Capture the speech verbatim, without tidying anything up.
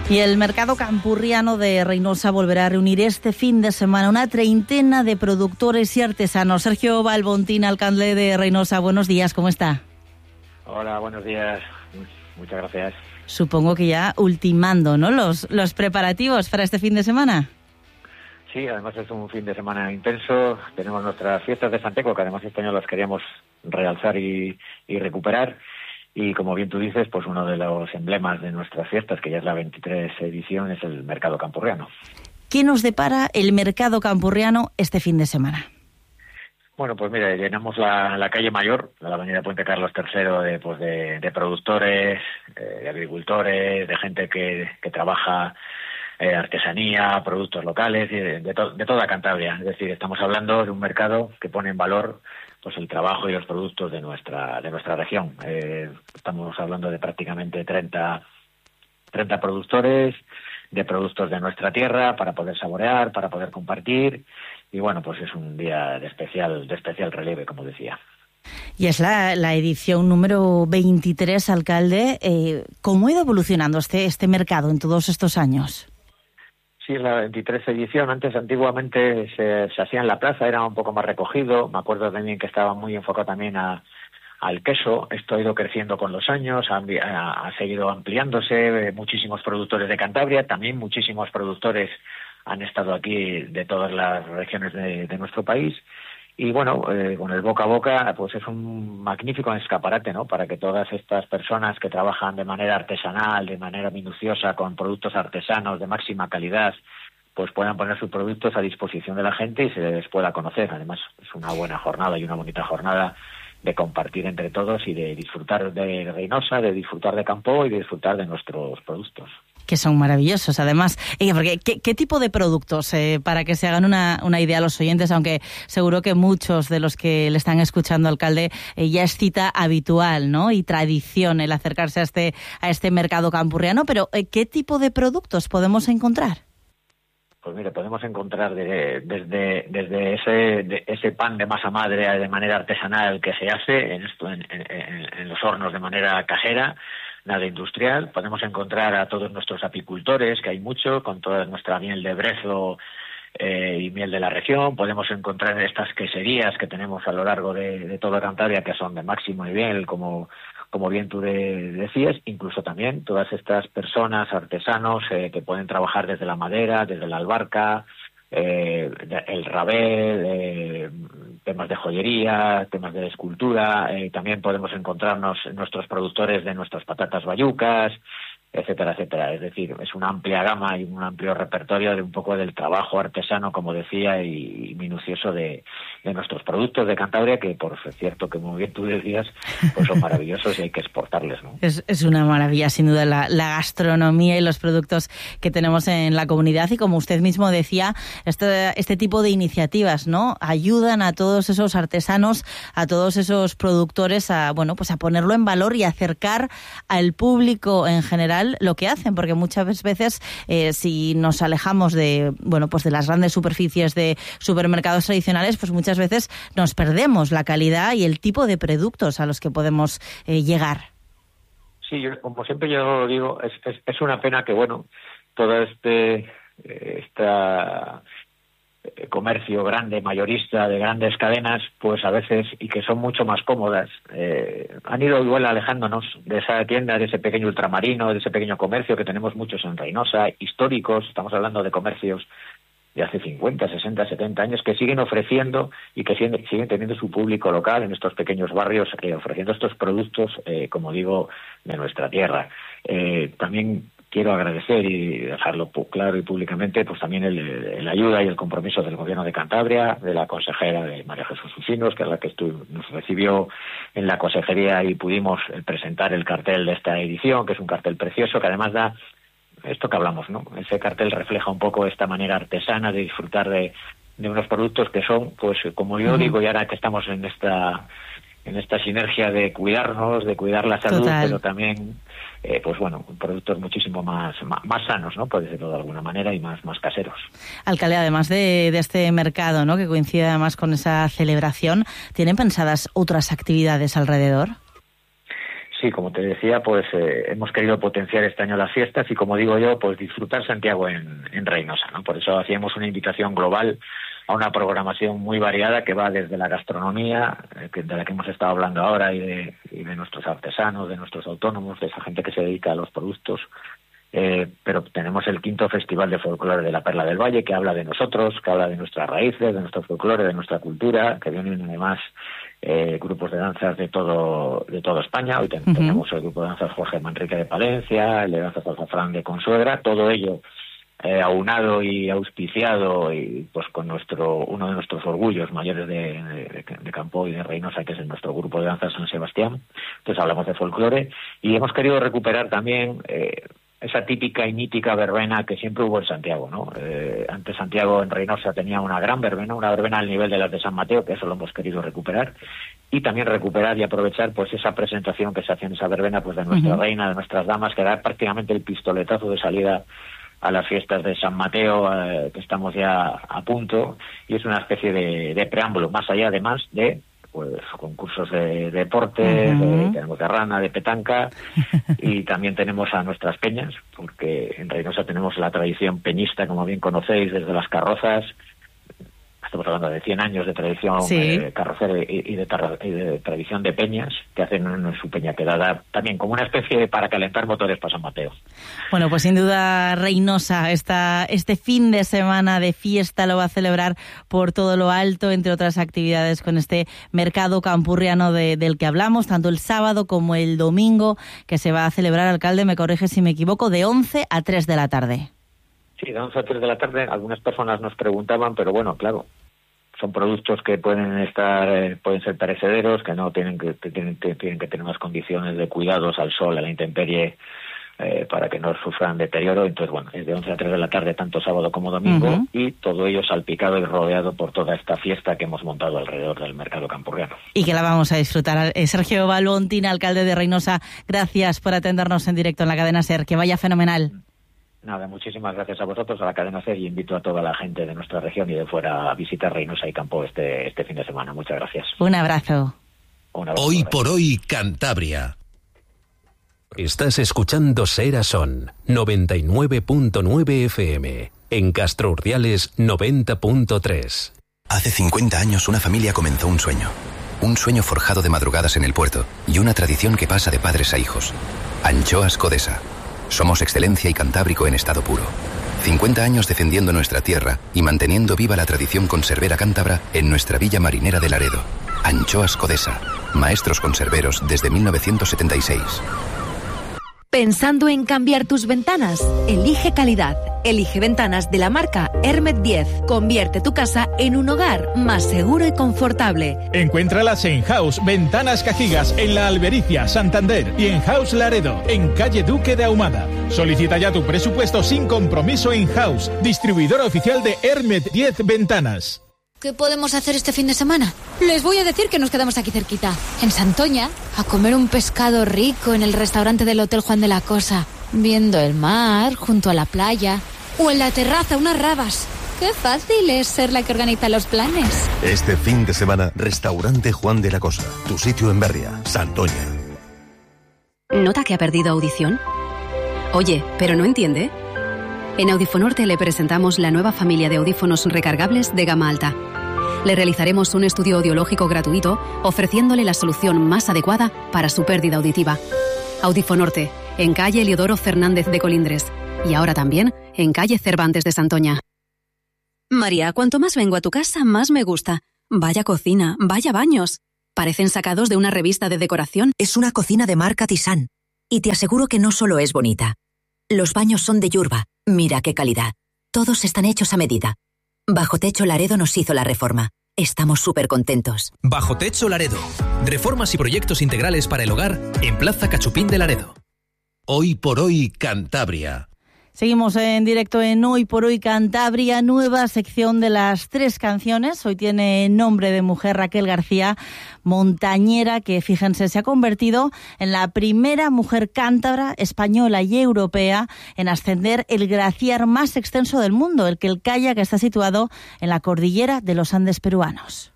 Y el mercado campurriano de Reinosa volverá a reunir este fin de semana una treintena de productores y artesanos. Sergio Balbontín, alcalde de Reinosa, buenos días, ¿cómo está? Hola, buenos días, muchas gracias. Supongo que ya ultimando, ¿no?, los, los preparativos para este fin de semana. Sí, además es un fin de semana intenso. Tenemos nuestras fiestas de Santeco, que además este año las queríamos realzar y, y recuperar. Y como bien tú dices, pues uno de los emblemas de nuestras fiestas, que ya es la veintitrés edición, es el mercado campurriano. ¿Qué nos depara el mercado campurriano este fin de semana? Bueno, pues mira, llenamos la, la calle Mayor, la avenida Puente Carlos tercero, de, pues de, de productores, eh, de agricultores, de gente que, que trabaja eh, artesanía, productos locales, de, de, to, de toda Cantabria. Es decir, estamos hablando de un mercado que pone en valor pues el trabajo y los productos de nuestra de nuestra región. Eh, estamos hablando de prácticamente treinta, treinta productores de productos de nuestra tierra para poder saborear, para poder compartir, y bueno, pues es un día de especial de especial relieve, como decía. Y es la, la edición número veintitrés, alcalde. Eh, ¿Cómo ha ido evolucionando este, este mercado en todos estos años? Sí, es la veintitrés edición. Antes, antiguamente, se, se hacía en la plaza, era un poco más recogido. Me acuerdo también que estaba muy enfocado también a, al queso. Esto ha ido creciendo con los años, ha, ha, ha seguido ampliándose. Muchísimos productores de Cantabria, también muchísimos productores han estado aquí de todas las regiones de, de nuestro país. Y bueno, eh, con el boca a boca, pues es un magnífico escaparate, ¿no?, para que todas estas personas que trabajan de manera artesanal, de manera minuciosa, con productos artesanos de máxima calidad, pues puedan poner sus productos a disposición de la gente y se les pueda conocer. Además, es una buena jornada y una bonita jornada de compartir entre todos y de disfrutar de Reinosa, de disfrutar de campo y de disfrutar de nuestros productos. Que son maravillosos, además. Eh, porque, ¿qué, ¿Qué tipo de productos? Eh, para que se hagan una, una idea los oyentes, aunque seguro que muchos de los que le están escuchando, alcalde, eh, ya es cita habitual, ¿no?, y tradición el acercarse a este, a este mercado campurriano, pero eh, ¿qué tipo de productos podemos encontrar? Pues mire, podemos encontrar de, desde desde ese de, ese pan de masa madre de manera artesanal que se hace en, esto, en, en, en los hornos de manera casera, nada industrial. Podemos encontrar a todos nuestros apicultores, que hay mucho, con toda nuestra miel de brezo eh, y miel de la región. Podemos encontrar estas queserías que tenemos a lo largo de, de toda Cantabria, que son de máximo nivel, como como bien tú de, decías. Incluso también todas estas personas, artesanos, eh, que pueden trabajar desde la madera, desde la albarca, eh, el rabel, eh, temas de joyería, temas de escultura. Eh, también podemos encontrarnos nuestros productores de nuestras patatas bayucas, etcétera, etcétera. Es decir, es una amplia gama y un amplio repertorio de un poco del trabajo artesano, como decía, y minucioso de, de nuestros productos de Cantabria, que por cierto, que muy bien tú decías, pues son maravillosos y hay que exportarles, ¿no? Es, es una maravilla, sin duda, la, la gastronomía y los productos que tenemos en la comunidad. Y como usted mismo decía, este, este tipo de iniciativas, ¿no?, ayudan a todos esos artesanos, a todos esos productores a, bueno, pues a ponerlo en valor y acercar al público en general lo que hacen, porque muchas veces eh, si nos alejamos de, bueno, pues de las grandes superficies de supermercados tradicionales, pues muchas veces nos perdemos la calidad y el tipo de productos a los que podemos eh, llegar. Sí, yo, como siempre yo digo, es, es, es una pena que, bueno, todo este eh, esta comercio grande, mayorista, de grandes cadenas, pues a veces, y que son mucho más cómodas, eh, han ido igual alejándonos de esa tienda, de ese pequeño ultramarino, de ese pequeño comercio que tenemos muchos en Reinosa, históricos. Estamos hablando de comercios de hace cincuenta, sesenta, setenta años, que siguen ofreciendo y que siguen, siguen teniendo su público local en estos pequeños barrios, eh, ofreciendo estos productos, eh, como digo, de nuestra tierra. Eh, también quiero agradecer y dejarlo claro y públicamente, pues también el, el ayuda y el compromiso del Gobierno de Cantabria, de la consejera de María Jesús Usinos, que es la que estuvo, nos recibió en la consejería y pudimos presentar el cartel de esta edición, que es un cartel precioso, que además da esto que hablamos, ¿no? Ese cartel refleja un poco esta manera artesana de disfrutar de, de unos productos que son, pues como yo uh-huh. digo, y ahora que estamos en esta en esta sinergia de cuidarnos, de cuidar la salud, Total. pero también, eh, pues bueno, productos muchísimo más, más, más sanos, ¿no? Puede decirlo de alguna manera, y más, más caseros. Alcalde, además de, de este mercado, ¿no?, que coincide además con esa celebración, ¿tienen pensadas otras actividades alrededor? sí, como te decía, pues eh, hemos querido potenciar este año las fiestas y, como digo yo, pues disfrutar Santiago en, en Reynosa, ¿no? Por eso hacíamos una invitación global a una programación muy variada que va desde la gastronomía, eh, que, de la que hemos estado hablando ahora, y de, y de nuestros artesanos, de nuestros autónomos, de esa gente que se dedica a los productos. Eh, pero tenemos el quinto Festival de Folclore de la Perla del Valle, que habla de nosotros, que habla de nuestras raíces, de nuestro folclore, de nuestra cultura, que vienen además eh, grupos de danzas de todo de toda España. Hoy ten, uh-huh. tenemos el grupo de danzas Jorge Manrique de Palencia, el de danzas Alzafrán de Consuegra, todo ello eh, aunado y auspiciado y pues con nuestro uno de nuestros orgullos mayores de, de, de Campo y de Reynosa, que es nuestro grupo de danzas San Sebastián. Entonces hablamos de folclore y hemos querido recuperar también eh, esa típica y mítica verbena que siempre hubo en Santiago, ¿no? Eh, antes Santiago en Reynosa tenía una gran verbena, una verbena al nivel de las de San Mateo, que eso lo hemos querido recuperar, y también recuperar y aprovechar pues esa presentación que se hacía en esa verbena pues de nuestra uh-huh. reina, de nuestras damas, que da prácticamente el pistoletazo de salida a las fiestas de San Mateo, eh, que estamos ya a punto, y es una especie de, de preámbulo, más allá además de pues concursos de, de deporte, uh-huh. de, tenemos de rana, de petanca, y también tenemos a nuestras peñas, porque en Reynosa tenemos la tradición peñista, como bien conocéis, desde las carrozas. Estamos hablando de cien años de tradición sí. eh, carrocera y, y, de tar- y de tradición de peñas, que hacen en su peña quedada también como una especie de para calentar motores para San Mateo. Bueno, pues sin duda Reynosa, esta, este fin de semana de fiesta lo va a celebrar por todo lo alto, entre otras actividades, con este mercado campurriano de, del que hablamos, tanto el sábado como el domingo, que se va a celebrar, alcalde, me corrige si me equivoco, de once a tres de la tarde. Sí, de once a tres de la tarde. Algunas personas nos preguntaban, pero bueno, claro, son productos que pueden estar, eh, pueden ser perecederos, que no tienen que, que tienen, que tienen que tener unas condiciones de cuidados al sol, a la intemperie, eh, para que no sufran deterioro. Entonces, bueno, es de once a tres de la tarde, tanto sábado como domingo, uh-huh. y todo ello salpicado y rodeado por toda esta fiesta que hemos montado alrededor del mercado campurriano. Y que la vamos a disfrutar. Eh, Sergio Balbontín, alcalde de Reynosa, gracias por atendernos en directo en la cadena SER. Que vaya fenomenal. Nada, muchísimas gracias a vosotros, a la cadena SER, y invito a toda la gente de nuestra región y de fuera a visitar Reynosa y Campo este, este fin de semana. Muchas gracias. Un abrazo. Un abrazo. Hoy por hoy, Cantabria. Estás escuchando Sera Son, noventa y nueve punto nueve F M. En Castro Urdiales, noventa punto tres. Hace cincuenta años una familia comenzó un sueño. Un sueño forjado de madrugadas en el puerto y una tradición que pasa de padres a hijos. Anchoas Codesa. Somos excelencia y cantábrico en estado puro. cincuenta años defendiendo nuestra tierra y manteniendo viva la tradición conservera cántabra en nuestra villa marinera de Laredo. Anchoas Codesa. Maestros conserveros desde mil novecientos setenta y seis. ¿Pensando en cambiar tus ventanas? Elige calidad. Elige ventanas de la marca Hermet diez. Convierte tu casa en un hogar más seguro y confortable. Encuéntralas en House Ventanas Cajigas, en La Albericia, Santander, y en House Laredo, en calle Duque de Ahumada. Solicita ya tu presupuesto sin compromiso en House, distribuidor oficial de Hermet diez Ventanas. ¿Qué podemos hacer este fin de semana? Les voy a decir que nos quedamos aquí cerquita, en Santoña, a comer un pescado rico en el restaurante del Hotel Juan de la Cosa, viendo el mar junto a la playa, o en la terraza unas rabas. Qué fácil es ser la que organiza los planes. Este fin de semana, Restaurante Juan de la Cosa, tu sitio en Berria, Santoña. ¿Nota que ha perdido audición? Oye, ¿pero no entiende? En Audifonorte le presentamos la nueva familia de audífonos recargables de gama alta. Le realizaremos un estudio audiológico gratuito, ofreciéndole la solución más adecuada para su pérdida auditiva. Audifonorte, en calle Eliodoro Fernández de Colindres. Y ahora también en calle Cervantes de Santoña. María, cuanto más vengo a tu casa, más me gusta. Vaya cocina, vaya baños. Parecen sacados de una revista de decoración. Es una cocina de marca Tizán. Y te aseguro que no solo es bonita. Los baños son de Yurba. Mira qué calidad. Todos están hechos a medida. Bajo Techo Laredo nos hizo la reforma. Estamos súper contentos. Bajo Techo Laredo. Reformas y proyectos integrales para el hogar en Plaza Cachupín de Laredo. Hoy por hoy, Cantabria. Seguimos en directo en Hoy por Hoy Cantabria, nueva sección de las tres canciones. Hoy tiene nombre de mujer Raquel García, montañera, que fíjense, se ha convertido en la primera mujer cántabra, española y europea en ascender el glaciar más extenso del mundo, el Quelcaya, que está situado en la cordillera de los Andes peruanos.